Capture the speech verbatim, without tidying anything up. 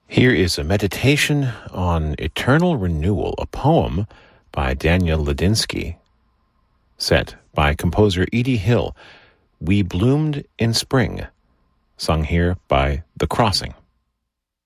Here is a meditation on eternal renewal, a poem by Daniel Ladinsky, set by composer Edie Hill. We Bloomed in Spring, sung here by The Crossing.